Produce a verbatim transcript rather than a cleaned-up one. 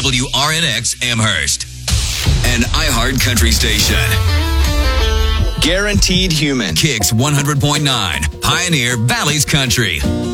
W R N X Amherst. An iHeart Country station. Guaranteed Human. Kicks one hundred point nine. Pioneer Valley's Country.